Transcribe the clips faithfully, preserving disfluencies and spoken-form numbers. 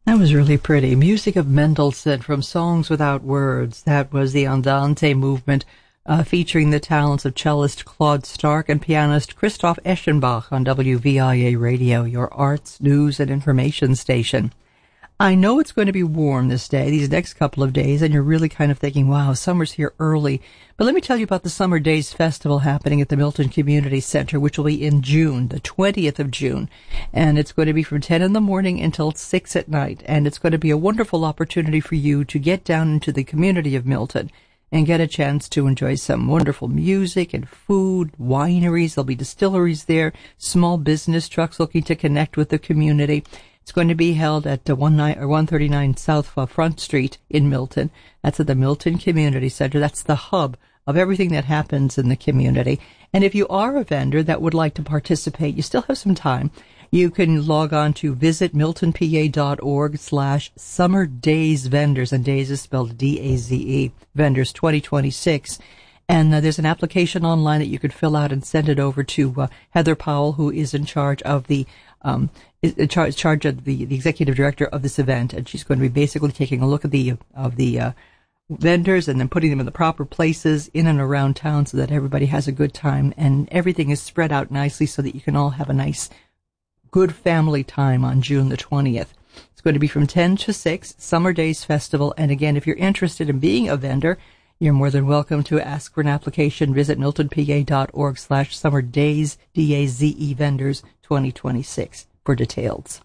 That was really pretty. Music of Mendelssohn from Songs Without Words. That was the Andante movement, uh, featuring the talents of cellist Claude Stark and pianist Christoph Eschenbach on W V I A Radio, your arts, news, and information station. I know it's going to be warm this day, these next couple of days, and you're really kind of thinking, wow, summer's here early. But let me tell you about the Summer Days Festival happening at the Milton Community Center, which will be in June, the twentieth of June. And it's going to be from ten in the morning until six at night. And it's going to be a wonderful opportunity for you to get down into the community of Milton and get a chance to enjoy some wonderful music and food, wineries. There'll be distilleries there, small business trucks looking to connect with the community. It's going to be held at one thirty-nine South Front Street in Milton. That's at the Milton Community Center. That's the hub of everything that happens in the community. And if you are a vendor that would like to participate, you still have some time. You can log on to visitmiltonpa.org slash summer days vendors, and days is spelled D A Z E, vendors twenty twenty-six. And uh, there's an application online that you could fill out and send it over to uh, Heather Powell, who is in charge of the um, in charge, charge of the, the executive director of this event, and she's going to be basically taking a look at the of the uh, vendors and then putting them in the proper places in and around town so that everybody has a good time and everything is spread out nicely so that you can all have a nice, good family time on June the twentieth. It's going to be from ten to six, Summer Days Festival, and again, if you're interested in being a vendor, you're more than welcome to ask for an application. Visit miltonpa.org slash summer days, D A Z E vendors twenty twenty-six for details.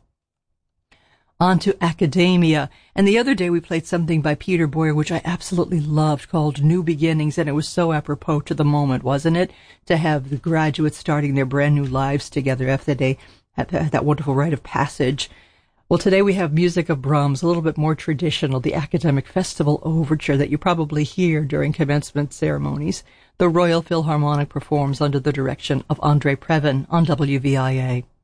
On to academia. And the other day we played something by Peter Boyer, which I absolutely loved, called New Beginnings, and it was so apropos to the moment, wasn't it? To have the graduates starting their brand new lives together after they had that wonderful rite of passage. Well, today we have music of Brahms, a little bit more traditional, the Academic Festival Overture that you probably hear during commencement ceremonies. The Royal Philharmonic performs under the direction of André Previn on W V I A.